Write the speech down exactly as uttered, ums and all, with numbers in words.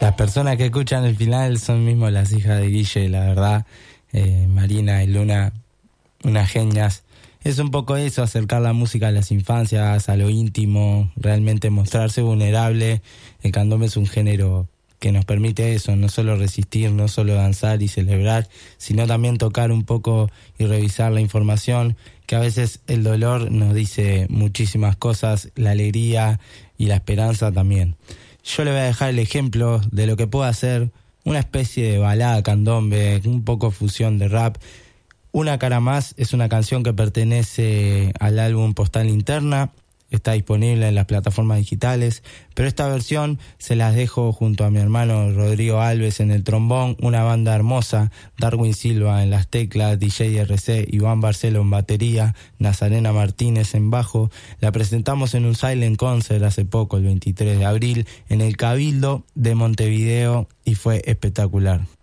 Las personas que escuchan el final son mismo las hijas de Guille, la verdad. Eh, Marina y Luna, unas genias. Es un poco eso, acercar la música a las infancias, a lo íntimo, realmente mostrarse vulnerable. El candombe es un género que nos permite eso, no solo resistir, no solo danzar y celebrar, sino también tocar un poco y revisar la información, que a veces el dolor nos dice muchísimas cosas, la alegría y la esperanza también. Yo le voy a dejar el ejemplo de lo que puedo hacer, una especie de balada candombe, un poco fusión de rap. Una cara más es una canción que pertenece al álbum Postal Interna, está disponible en las plataformas digitales, pero esta versión se las dejo junto a mi hermano Rodrigo Alves en el trombón, una banda hermosa, Darwin Silva en las teclas, D J R C, Iván Barcelo en batería, Nazarena Martínez en bajo. La presentamos en un silent concert hace poco, el veintitrés de abril, en el Cabildo de Montevideo, y fue espectacular.